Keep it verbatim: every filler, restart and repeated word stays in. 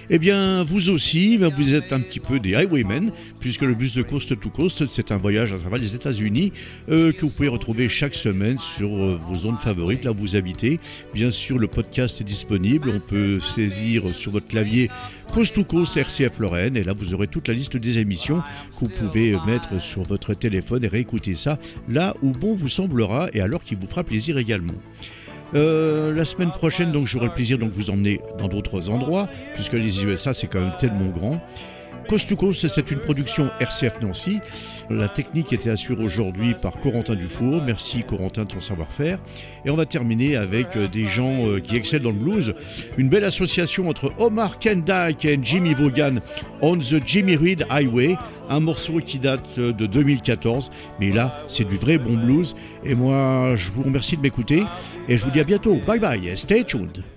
Eh bien, vous aussi, vous êtes un petit peu des highwaymen, puisque le bus de Coast to Coast, c'est un voyage à travers les États-Unis euh, que vous pouvez retrouver chaque semaine sur euh, vos zones favorites, là où vous habitez. Bien sûr, le podcast est disponible. On peut saisir sur votre clavier Coast to Coast R C F Lorraine, et là, vous aurez toute la liste des émissions que vous pouvez mettre sur votre téléphone et réécouter ça là où bon vous semblera et alors qu'il vous fera plaisir également. Euh, la semaine prochaine, donc, j'aurai le plaisir de vous emmener dans d'autres endroits, puisque les U S A, c'est quand même tellement grand. Coast to Coast, c'est une production R C F Nancy. La technique était assurée aujourd'hui par Corentin Dufour. Merci Corentin de ton savoir-faire. Et on va terminer avec des gens qui excellent dans le blues. Une belle association entre Omar Kendike et Jimmy Vaughan, On the Jimmy Reed Highway. Un morceau qui date de deux mille quatorze. Mais là, c'est du vrai bon blues. Et moi, je vous remercie de m'écouter. Et je vous dis à bientôt. Bye bye. Stay tuned.